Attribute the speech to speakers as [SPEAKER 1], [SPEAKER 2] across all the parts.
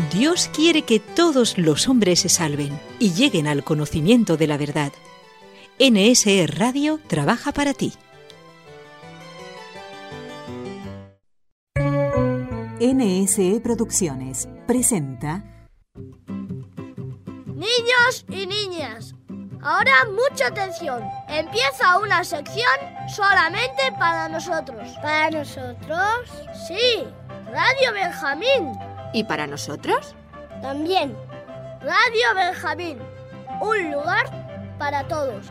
[SPEAKER 1] Dios quiere que todos los hombres se salven y lleguen al conocimiento de la verdad. NSE Radio trabaja para ti.
[SPEAKER 2] NSE Producciones presenta...
[SPEAKER 3] Niños y niñas, ahora mucha atención. Empieza una sección solamente para nosotros. ¿Para nosotros? Sí, Radio Benjamín.
[SPEAKER 4] ¿Y para nosotros?
[SPEAKER 3] También, Radio Benjamín. Un lugar para todos.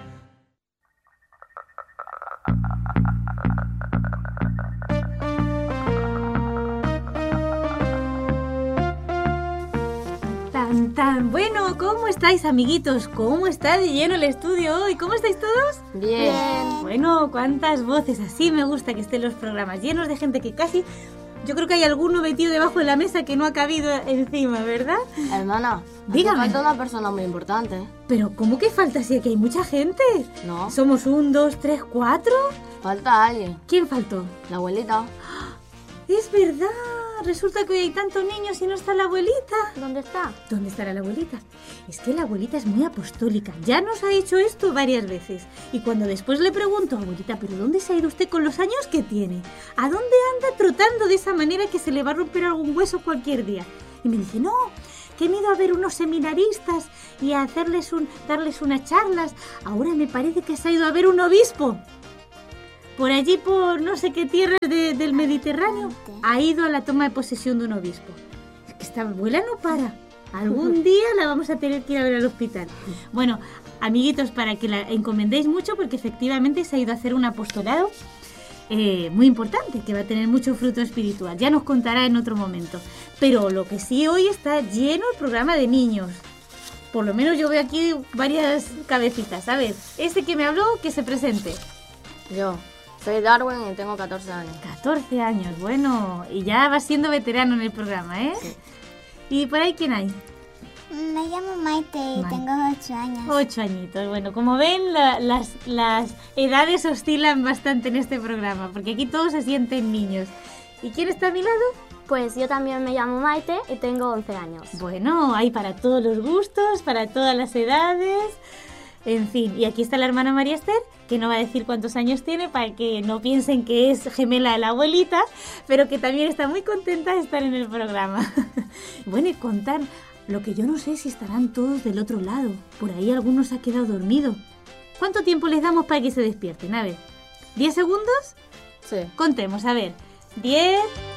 [SPEAKER 5] Bueno, ¿cómo estáis, amiguitos? ¿Cómo está de lleno el estudio hoy? ¿Cómo estáis todos?
[SPEAKER 4] Bien.
[SPEAKER 5] Bueno, cuántas voces. Así me gusta que estén los programas llenos de gente que casi... Yo creo que hay alguno metido debajo de la mesa que no ha cabido encima, ¿verdad?
[SPEAKER 4] Hermana,
[SPEAKER 5] dígame.
[SPEAKER 4] falta una persona muy importante.
[SPEAKER 5] Pero ¿cómo que falta si aquí hay mucha gente?
[SPEAKER 4] No.
[SPEAKER 5] Somos 1, 2, 3, 4.
[SPEAKER 4] Falta alguien.
[SPEAKER 5] ¿Quién faltó?
[SPEAKER 4] La abuelita.
[SPEAKER 5] Es verdad. Resulta que hoy hay tantos niños y no está la abuelita.
[SPEAKER 3] ¿Dónde está?
[SPEAKER 5] ¿Dónde estará la abuelita? Es que la abuelita es muy apostólica. Ya nos ha dicho esto varias veces. Y cuando después le pregunto, abuelita, ¿pero dónde se ha ido usted con los años que tiene? ¿A dónde anda trotando de esa manera que se le va a romper algún hueso cualquier día? Y me dice, no, que me he ido a ver unos seminaristas y a darles unas charlas. Ahora me parece que se ha ido a ver un obispo. Por allí, por no sé qué tierras del Mediterráneo, ha ido a la toma de posesión de un obispo. Es que esta abuela no para. Algún día la vamos a tener que ir a ver al hospital. Bueno, amiguitos, para que la encomendéis mucho, porque efectivamente se ha ido a hacer un apostolado muy importante, que va a tener mucho fruto espiritual. Ya nos contará en otro momento. Pero lo que sí, hoy está lleno el programa de niños. Por lo menos yo veo aquí varias cabecitas. A ver, ese que me habló, que se presente.
[SPEAKER 4] Yo. Soy Darwin y tengo 14 años.
[SPEAKER 5] 14 años, bueno. Y ya vas siendo veterano en el programa, ¿eh?
[SPEAKER 4] Sí.
[SPEAKER 5] ¿Y por ahí quién hay?
[SPEAKER 6] Me llamo Maite y tengo 8 años.
[SPEAKER 5] 8 añitos. Bueno, como ven, las edades oscilan bastante en este programa, porque aquí todos se sienten niños. ¿Y quién está a mi lado?
[SPEAKER 7] Pues yo también me llamo Maite y tengo 11 años.
[SPEAKER 5] Bueno, hay para todos los gustos, para todas las edades... En fin, y aquí está la hermana María Esther, que no va a decir cuántos años tiene para que no piensen que es gemela de la abuelita, pero que también está muy contenta de estar en el programa. Bueno, y contar lo que yo no sé si estarán todos del otro lado. Por ahí alguno se ha quedado dormido. ¿Cuánto tiempo les damos para que se despierten? A ver, ¿10 segundos?
[SPEAKER 4] Sí.
[SPEAKER 5] Contemos, a ver. 10...